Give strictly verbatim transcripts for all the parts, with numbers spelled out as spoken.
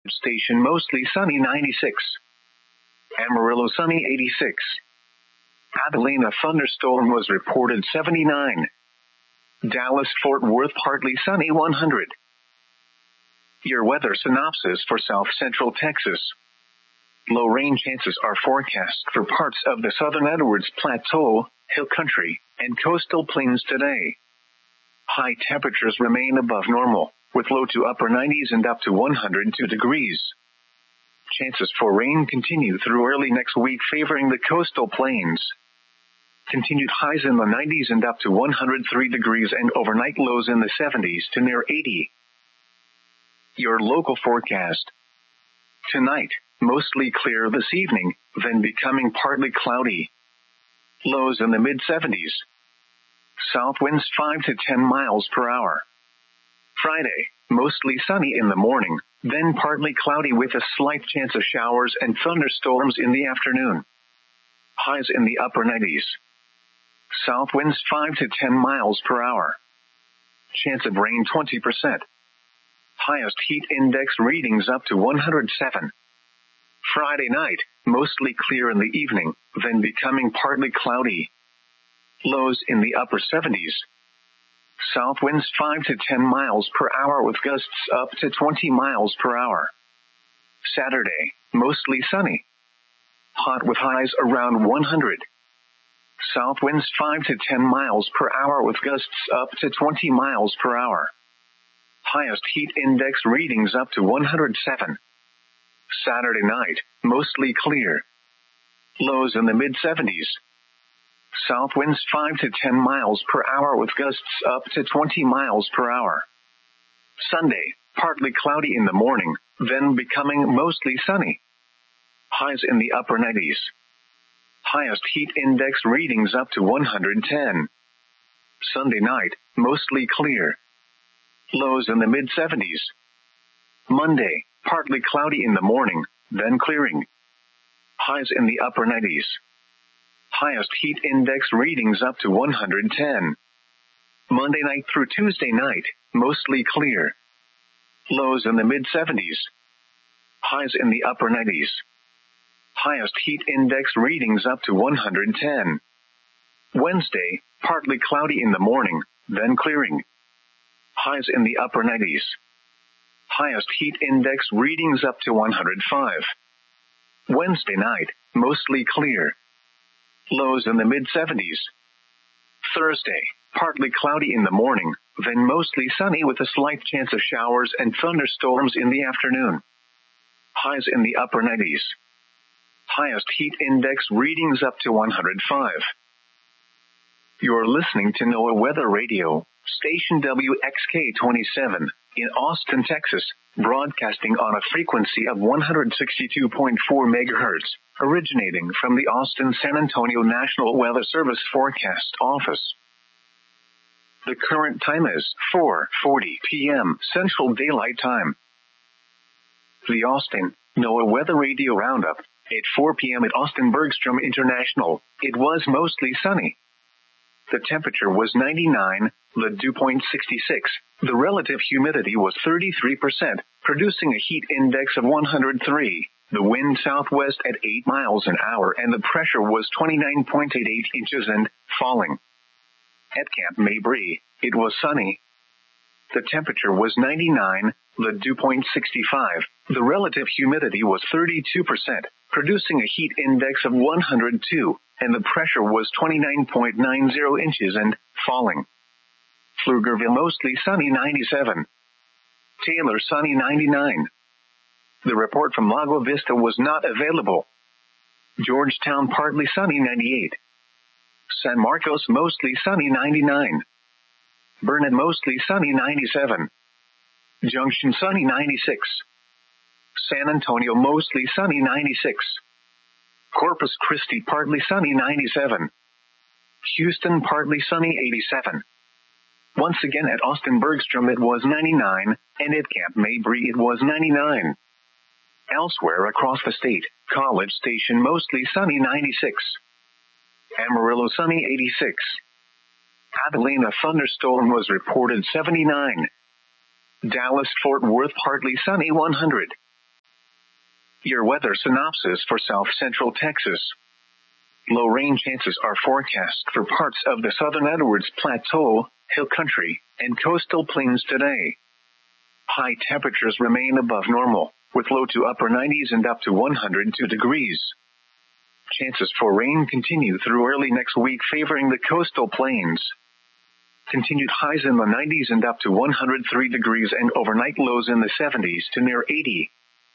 Station mostly sunny ninety-six. Amarillo sunny eighty-six. Abilene a thunderstorm was reported seventy-nine. Dallas Fort Worth partly sunny one hundred. Your weather synopsis for South Central Texas. Low rain chances are forecast for parts of the southern Edwards Plateau, Hill Country, and coastal plains today. High temperatures remain above normal, with low to upper nineties and up to one hundred two degrees. Chances for rain continue through early next week, favoring the coastal plains. Continued highs in the nineties and up to one hundred three degrees, and overnight lows in the seventies to near eighty. Your local forecast. Tonight, mostly clear this evening, then becoming partly cloudy. Lows in the mid seventies. South winds five to ten miles per hour. Friday, mostly sunny in the morning, then partly cloudy with a slight chance of showers and thunderstorms in the afternoon. Highs in the upper nineties. South winds five to ten miles per hour. Chance of rain twenty percent. Highest heat index readings up to one hundred seven. Friday night, mostly clear in the evening, then becoming partly cloudy. Lows in the upper seventies. South winds five to ten miles per hour with gusts up to twenty miles per hour. Saturday, mostly sunny. Hot with highs around one hundred. South winds five to ten miles per hour with gusts up to twenty miles per hour. Highest heat index readings up to one hundred seven. Saturday night, mostly clear. Lows in the mid seventies. South winds five to ten miles per hour with gusts up to twenty miles per hour. Sunday, partly cloudy in the morning, then becoming mostly sunny. Highs in the upper nineties. Highest heat index readings up to one hundred ten. Sunday night, mostly clear. Lows in the mid seventies. Monday, partly cloudy in the morning, then clearing. Highs in the upper nineties. Highest heat index readings up to one hundred ten. Monday night through Tuesday night, mostly clear. Lows in the mid seventies. Highs in the upper nineties. Highest heat index readings up to one hundred ten. Wednesday, partly cloudy in the morning, then clearing. Highs in the upper nineties. Highest heat index readings up to one hundred five. Wednesday night, mostly clear. Lows in the mid seventies. Thursday, partly cloudy in the morning, then mostly sunny with a slight chance of showers and thunderstorms in the afternoon. Highs in the upper nineties. Highest heat index readings up to one hundred five. You're listening to NOAA Weather Radio, station W X K twenty-seven, in Austin, Texas, broadcasting on a frequency of one hundred sixty-two point four megahertz, originating from the Austin-San Antonio National Weather Service Forecast Office. The current time is four forty p.m. Central Daylight Time. The Austin NOAA Weather Radio Roundup. At four p.m. at Austin Bergstrom International, it was mostly sunny. The temperature was ninety-nine, the dew point sixty-six, the relative humidity was thirty-three percent, producing a heat index of one hundred three, the wind southwest at eight miles an hour, and the pressure was twenty-nine point eight eight inches and falling. At Camp Mabry, it was sunny. The temperature was ninety-nine, the dew point sixty-five, the relative humidity was thirty-two percent, producing a heat index of one hundred two, and the pressure was twenty-nine point nine zero inches and falling. Pflugerville mostly sunny ninety-seven. Taylor sunny ninety-nine. The report from Lago Vista was not available. Georgetown partly sunny ninety-eight. San Marcos mostly sunny ninety-nine. Burnet mostly sunny ninety-seven. Junction sunny ninety-six. San Antonio mostly sunny ninety-six. Corpus Christi partly sunny ninety-seven. Houston partly sunny eighty-seven. Once again at Austin Bergstrom it was ninety-nine, and at Camp Mabry it was ninety-nine. Elsewhere across the state, College Station mostly sunny ninety-six. Amarillo sunny eighty-six. Abilene a thunderstorm was reported seventy-nine. Dallas Fort Worth partly sunny one hundred. Your weather synopsis for South Central Texas. Low rain chances are forecast for parts of the southern Edwards Plateau, Hill Country, and coastal plains today. High temperatures remain above normal, with low to upper nineties and up to one hundred two degrees. Chances for rain continue through early next week, favoring the coastal plains. Continued highs in the nineties and up to one hundred three degrees, and overnight lows in the seventies to near eighty.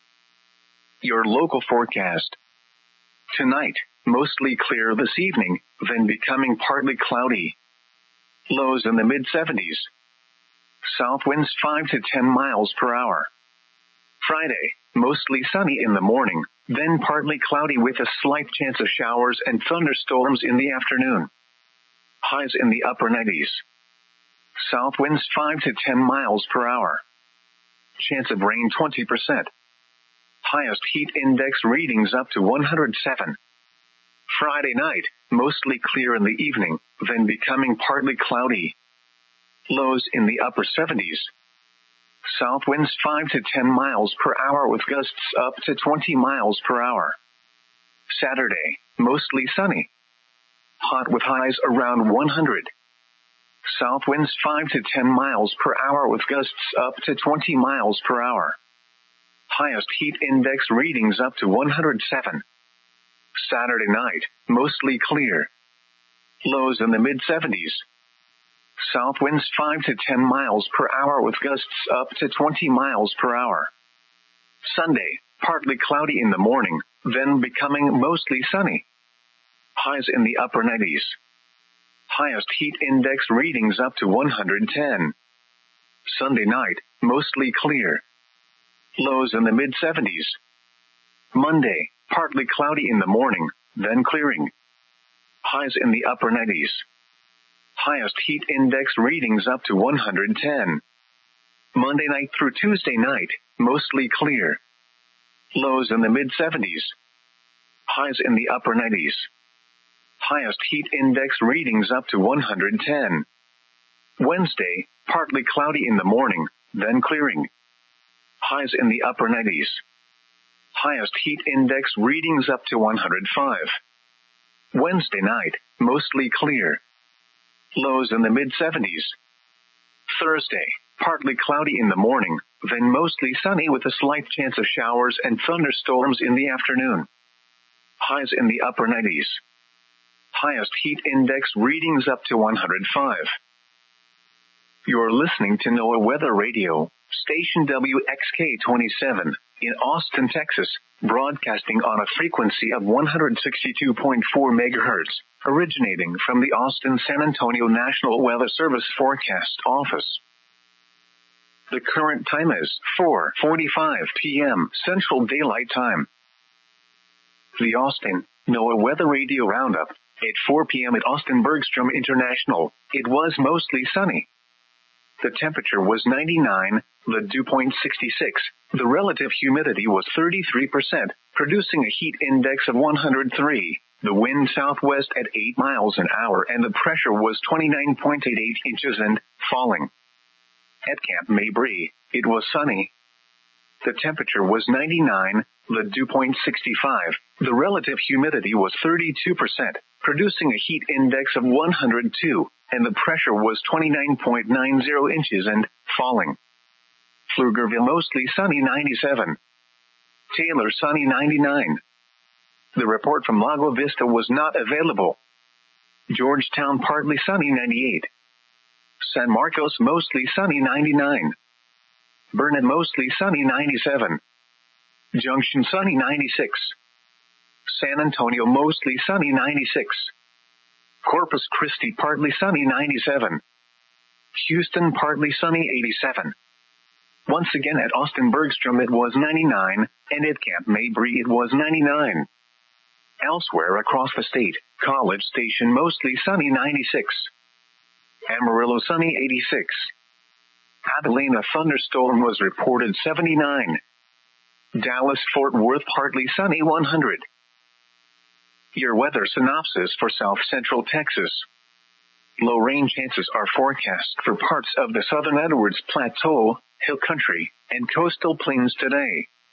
Your local forecast. Tonight, mostly clear this evening, then becoming partly cloudy. Lows in the mid seventies. South winds five to ten miles per hour. Friday, mostly sunny in the morning, then partly cloudy with a slight chance of showers and thunderstorms in the afternoon. Highs in the upper nineties. South winds five to ten miles per hour. Chance of rain twenty percent. Highest heat index readings up to one hundred seven. Friday night, mostly clear in the evening, then becoming partly cloudy. Lows in the upper seventies. South winds five to ten miles per hour with gusts up to twenty miles per hour. Saturday, mostly sunny. Hot with highs around one hundred. South winds five to ten miles per hour with gusts up to twenty miles per hour. Highest heat index readings up to one hundred seven. Saturday night, mostly clear. Lows in the mid seventies. South winds five to ten miles per hour with gusts up to twenty miles per hour. Sunday, partly cloudy in the morning, then becoming mostly sunny. Highs in the upper nineties. Highest heat index readings up to one hundred ten. Sunday night, mostly clear. Lows in the mid seventies. Monday, partly cloudy in the morning, then clearing. Highs in the upper nineties. Highest heat index readings up to one hundred ten. Monday night through Tuesday night, mostly clear. Lows in the mid seventies. Highs in the upper nineties. Highest heat index readings up to one hundred ten. Wednesday, partly cloudy in the morning, then clearing. Highs in the upper nineties. Highest heat index readings up to one hundred five. Wednesday night, mostly clear. Lows in the mid seventies. Thursday, partly cloudy in the morning, then mostly sunny with a slight chance of showers and thunderstorms in the afternoon. Highs in the upper nineties. Highest heat index readings up to one hundred five. You're listening to NOAA Weather Radio, station W X K twenty-seven, in Austin, Texas, broadcasting on a frequency of one hundred sixty-two point four megahertz, originating from the Austin-San Antonio National Weather Service Forecast Office. The current time is four forty-five p.m. Central Daylight Time. The Austin NOAA Weather Radio Roundup. At four p.m. at Austin Bergstrom International, it was mostly sunny. The temperature was ninety-nine, the dew point sixty-six, the relative humidity was thirty-three percent, producing a heat index of one hundred three, the wind southwest at eight miles an hour, and the pressure was twenty-nine point eight eight inches and falling. At Camp Mabry, it was sunny. The temperature was ninety-nine, the dew point sixty-five, the relative humidity was thirty-two percent, producing a heat index of one hundred two, and the pressure was twenty-nine point nine zero inches and falling. Pflugerville mostly sunny ninety-seven. Taylor sunny ninety-nine. The report from Lago Vista was not available. Georgetown partly sunny ninety-eight. San Marcos mostly sunny ninety-nine. Burnet mostly sunny ninety-seven. Junction sunny ninety-six. San Antonio mostly sunny ninety-six. Corpus Christi partly sunny ninety-seven. Houston partly sunny eighty-seven. Once again at Austin Bergstrom it was ninety-nine, and at Camp Mabry it was ninety-nine. Elsewhere across the state, College Station mostly sunny ninety-six. Amarillo sunny eighty-six. Abilene a thunderstorm was reported seventy-nine. Dallas-Fort Worth partly sunny one hundred. Your weather synopsis for South Central Texas. Low rain chances are forecast for parts of the southern Edwards Plateau, Hill Country, and coastal plains today.